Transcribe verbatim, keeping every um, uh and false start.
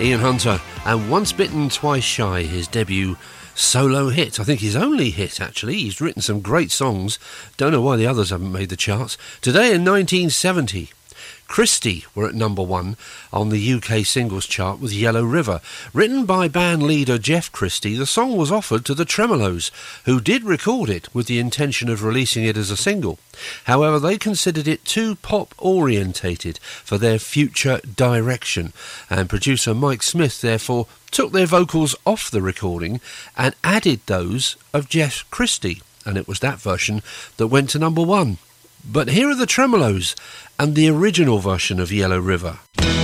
Ian Hunter, and Once Bitten, Twice Shy, his debut solo hit. I think his only hit, actually. He's written some great songs. Don't know why the others haven't made the charts. Today in nineteen seventy, Christie were at number one on the U K singles chart with Yellow River. Written by band leader Jeff Christie, the song was offered to the Tremeloes, who did record it with the intention of releasing it as a single. However, they considered it too pop-orientated for their future direction, and producer Mike Smith therefore took their vocals off the recording and added those of Jeff Christie, and it was that version that went to number one. But here are the Tremeloes and the original version of Yellow River.